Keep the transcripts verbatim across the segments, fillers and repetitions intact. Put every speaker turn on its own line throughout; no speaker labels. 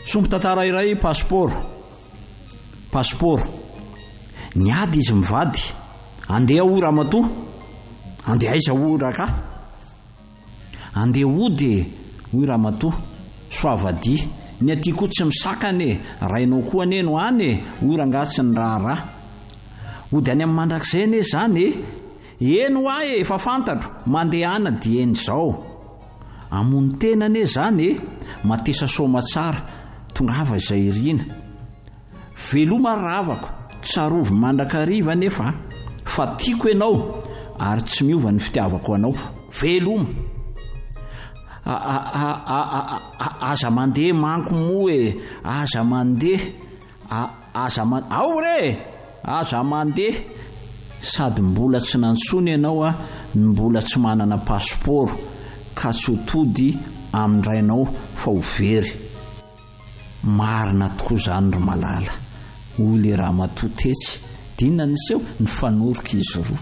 Sombin-tantara iray passeport. Passeport. Niady izy mivady. Andeha ora matoa. Andeha aiza ora ka. Andeha ody ora matoa. Soavady. Ny aty koa tsy misakane. Rainao koa ane no any. Ora ngatsy ny raharaha. Ody any amin'ny mandrakizay ne zany. Eno ahy efa fantatro. Mandeha ana dia eny zao. Amony tena ne zany. Matesa soma tsara. Tongava izay irina. Veloma ravako. Tsarovy mandrakariva nefa. Fa tiako ianao. Ary tsy miova ny fitiavako anao. Veloma. Aza mandeha manko moe. Aza mandeha. Aza mandeha. Ao re. Aza mandeha. Sady mbola tsy nantsony ianao a. Mbola tsy manana passeport. Ka tsy hotody amin'irainao fa ho very. Marina tokoa zany ry malala. Oly raha matotetsy. Dinona niseho ny fanoroka izy roa.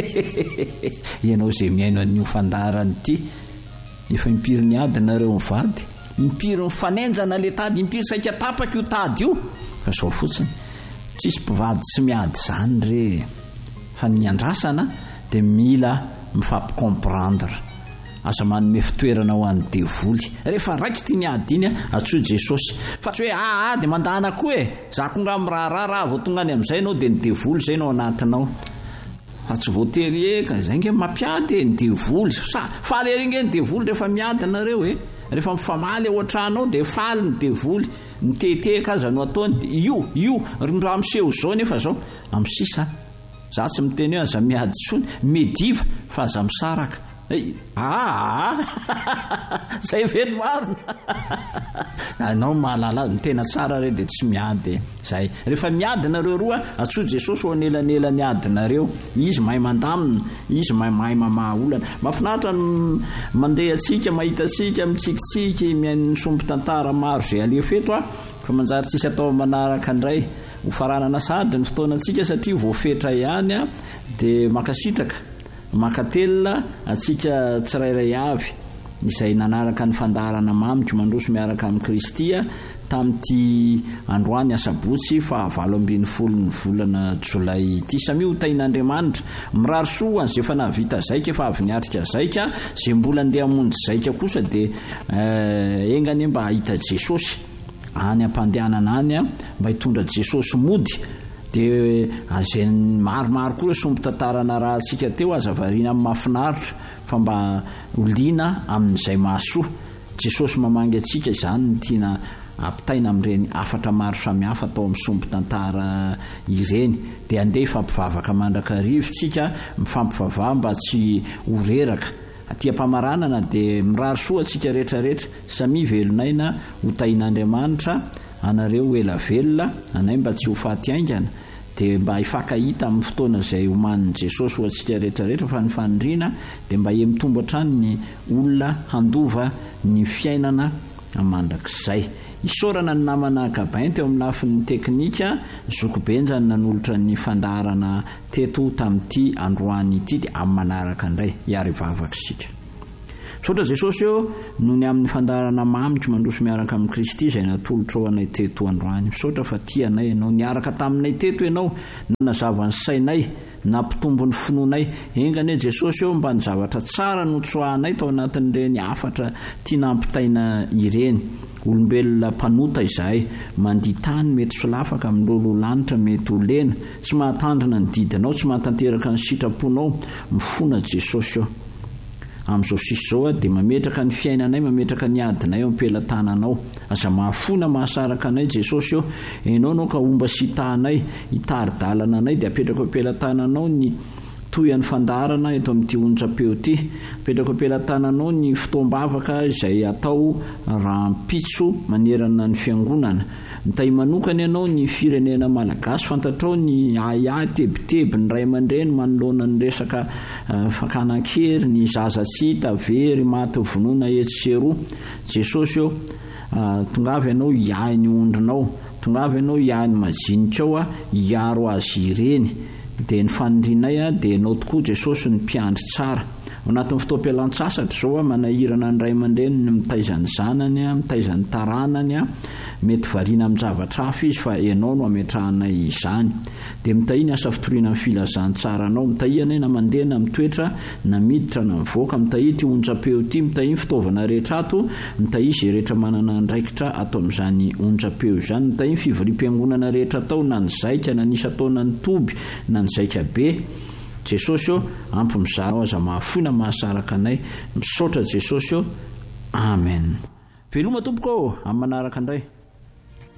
Ianao zay miaino an'io fandarany ity. Efa impiry ny ady nareo mivady. Impiry mifanenjana le tady. Impiry saika tapaka io tady io. Fa zao fotsiny. Tsisy mpivady tsy miady zany re. Fa ny andrasana dia mila mifampikomprandra. Asa manome fitoerana ho an'ny devoly. Rehefa raiky tia niady iny atsoy Jesosy. Fa tsy hoe ah dia mandana koa e. Zako nga miraharaha raha vao tonga any amin'izay ianao dia ny devoly izay no anatinao. Fa tsy voatery eka izay nge mampiady e ny devoly. Faly ery nge ny devoly rehefa miady nareo e. Rehefa mifamaly ao an-tranao dia faly ny devoly. Miteteka aza no ataony. Io, io, raha miseho zao nefa zao. Amin'ny sisa. Za tsy miteny hoe aza miady tsony. Mediva fa aza misaraka. Ah, zay velo marina. Anao mahalala ny tena tsara re dia tsy miady zay. Rehefa miady nareo roa atsoy Jesosy ho anelanela ny ady nareo. Izy mahay mandamina. Izy mahay mahay mamaha olana. Mahafinaritra mandeha atsika mahita atsika mitsikitsiky miain'ny sombin-tantara maro zay alefeto a. Fa manjary tsisy atao manaraka indray ho faranana sady ny fotoanantsika satria voafetra ihany a dia makasitraka. Makatelina atsika tsirairay avy izay nanaraka ny fandarana mamiko mandroso miaraka amin'ny Kristia tamin'ity androany asabotsy fa valo ambin'ny folo ny volana Jolay ity. Samy ho tain'Andriamanitra mirary soa an'izay efa nahavita zaika fa avy niatrika zaika zay mbola andeha hamonjy zaika kosa dia engany mba hahita Jesosy any ampandehanana any mba hitondra Jesosy mody. Dia azay maromaro koa sombin-tantarana raha antsika teo aza variana amin'ny mahafinaritra fa mba oliana amin'izay mahasoa. Jesosy mamangy antsika izany ny tiana ampitaina amin'ireny afatra maro samihafa atao amin'ny sombin-tantara ireny. Dia andeha ifampivavaka mandrakarivo tsika mifampivavaha mba tsy horeraka. Atia-pamaranana dia mirary soa antsika rehetrarehetra. Samy velonaina ho tain'Andriamanitra anareo ela velona anay mba tsy ho faty aingana. Dia mba hifankahita amin'ny fotoana izay omanin'i Jesosy ho antsika rehetrarehetra fa ny fanindriana dia mba hemitombo hatrany ny olona handova ny fiainana mandrakizay. Isaorana ny namana Gabainty eo amin'ny lafin'ny teknika. Zokobenjany nanolotra ny fandarana teto tamin'ity androany ity dia amin'ny manaraka indray hiary vavaka isika. Saotra Jesosy eo noho ny amin'ny fandarana mamiko mandroso miaraka amin'ny Kristy izay natolotra ho anay teto androany. Misaotra fa tia anay ianao niaraka taminay teto ianao nanazava ny sainay nampitombo ny finoanay. Engane Jesosy eo mba ny zavatra tsara notsoahanay tao anatin'ireny afatra tia nampitaina ireny. Olombelona mpanota izahay mandia tany mety solafaka amin'olo lanitra mety ho lena. Tsy mahatandrina ny didinao, tsy mahatanteraka ny sitraponao. Mifona Jesosy eo amin'izao sisy zao dia mametraka ny fiainanay, mametraka ny adinay eo am-pelantananao. Aza mahafona mahasaraka anay Jesosy eo. Ianao nao ka omba sitahanay hitari-dalana anay dia apetraka eo am-pelantananao ny toyan'ny fandarana eto amin'ity onjam-peo ity. Apetraka eo am-pelantananao ny fotoam-bavaka izay atao rahampitso manerana ny fiangonana. Mitay manokana ianao ny firenena malagasy fantatrao ny ahiahy tebiteby ny ray aman-dreny manoloana ny resaka fakanan-kery ny zaza tsy hita very maty vonoina etsy sy roa. Jesosy eo tongavy ianao hiahy ny ondrinao, tongavy ianao hiahy ny majinika ao a hiaro azy ireny. Dia ny fanindrinay a dia ianao tokoa Jesosy ny mpiandry tsara. anatin'ny fotoam-pialan-tsasatra zao a manahirana ny ray aman-dreny ny mitaizany zanany a mitaizany taranany a mety variana amin'ny zavatra hafa izy fa ianao no ametrahana izany dia mitahiny asa fitoriana amin'ny filazantsara anao mitahihana na mandeha na mitoetra na miditra na mivoaka mitahi ty onjam-peo ty mitahiny fitaovana rehetra ato mitahi izay rehetra manana andraikitra atao amin'izany onjam-peo izany mitahiny fivorim-piangonana rehetra atao na ny zaika na nisy ataona ny toby na ny zaika be Jesosy o ampy mizara aza mahafoina mahasaraka anay misaotra Jesosy o amen veloma tompoko amin'ny manaraka indray